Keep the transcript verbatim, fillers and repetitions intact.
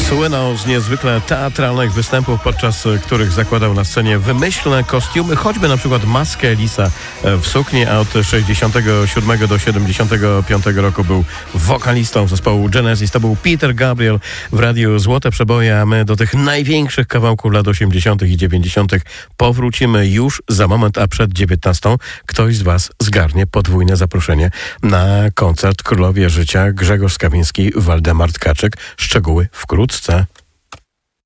Słynął z niezwykle teatralnych występów, podczas których zakładał na scenie wymyślne kostiumy, choćby na przykład maskę lisa w sukni, a od sześćdziesiątego siódmego do siedemdziesiątego piątego roku był wokalistą zespołu Genesis. To był Peter Gabriel w Radiu Złote Przeboje, a my do tych największych kawałków lat osiemdziesiątych i dziewięćdziesiątych powrócimy już za moment, a przed dziewiętnastą ktoś z Was zgarnie podwójne zaproszenie na koncert Królowie Życia Grzegorz Skawiński, Waldemar Tkaczyk. Szczegóły wkrótce.